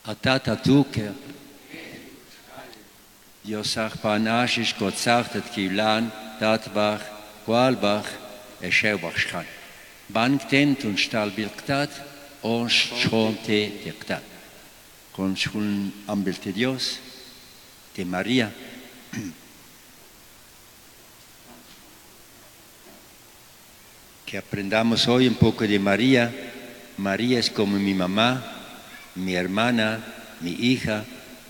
Atatatuk, Diosach Panashish Gotzachtat Kilan, Tatbach, Qualbach, Eschewbach Schan. Banktent und Stalbilktat, und Schonte Dirktat. Con un ámbito de Dios, de María. Que aprendamos hoy un poco de María. María es como mi mamá, mi hermana, mi hija.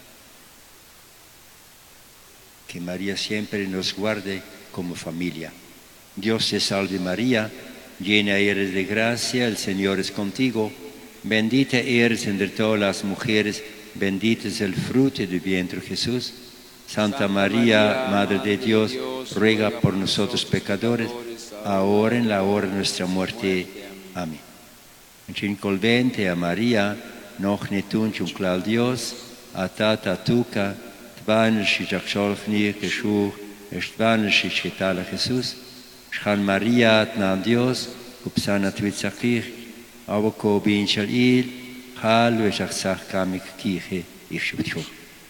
Que María siempre nos guarde como familia. Dios te salve María, llena eres de gracia, el Señor es contigo. Bendita eres entre todas las mujeres, bendito es el fruto de tu vientre Jesús. Santa María, Madre de Dios, ruega por nosotros pecadores, ahora en la hora de nuestra muerte. Amén. Cincolvente a María, noch ne tunchum clal Dios, a tata tuca, tvanes y jacholchni Jesús, estvanes y chetala Jesús, Chan María tnan Dios, upsana tuitzakir, Avoko binchal il, halu eshachsach kamik kiche ishubtjo.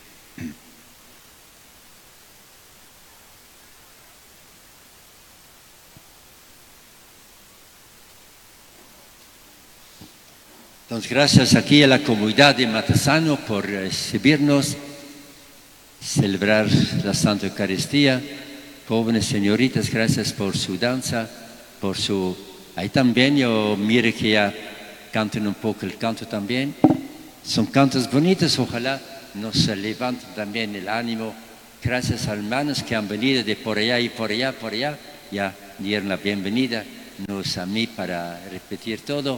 Entonces, gracias aquí a la comunidad de Matasano por recibirnos, celebrar la Santa Eucaristía. Jóvenes señoritas, gracias por su danza, por su... Ahí también yo mire que ya cantan un poco el canto también. Son cantos bonitos, ojalá nos levanten también el ánimo. Gracias a hermanos que han venido de por allá y por allá, por allá. Ya dieron la bienvenida, nos a mí para repetir todo.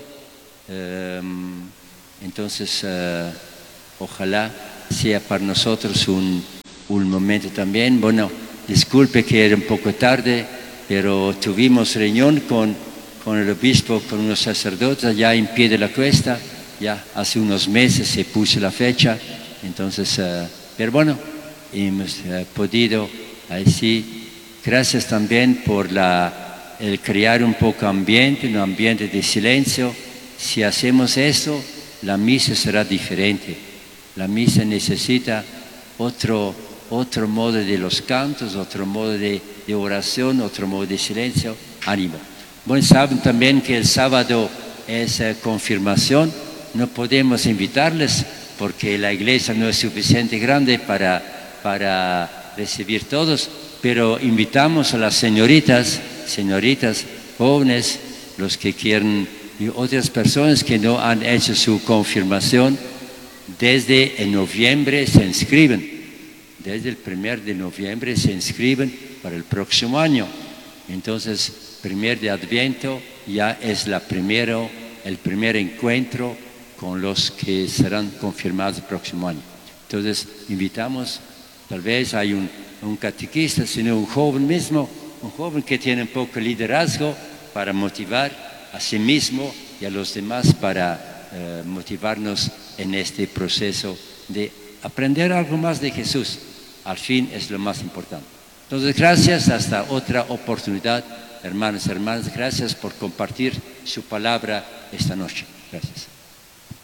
Entonces, ojalá sea para nosotros un momento también. Bueno, disculpe que era un poco tarde, pero tuvimos reunión con el obispo, con unos sacerdotes allá en pie de la cuesta. Ya hace unos meses se puso la fecha. Entonces, pero bueno, hemos podido así. Gracias también por el crear un poco ambiente, un ambiente de silencio. Si hacemos esto, la misa será diferente. La misa necesita otro modo de los cantos, otro modo de oración, otro modo de silencio. Ánimo. Bueno, saben también que el sábado es confirmación. No podemos invitarles porque la iglesia no es suficiente grande para recibir todos, pero invitamos a las señoritas, jóvenes, los que quieren, y otras personas que no han hecho su confirmación, desde en noviembre se inscriben. Desde el 1 de noviembre se inscriben para el próximo año. Entonces, 1 de Adviento ya es el primer encuentro con los que serán confirmados el próximo año. Entonces, invitamos, tal vez hay un catequista, sino un joven mismo, un joven que tiene un poco de liderazgo para motivar a sí mismo y a los demás para motivarnos en este proceso de aprender algo más de Jesús. Al fin es lo más importante. Entonces, gracias, hasta otra oportunidad. Hermanos, hermanas, gracias por compartir su palabra esta noche. Gracias.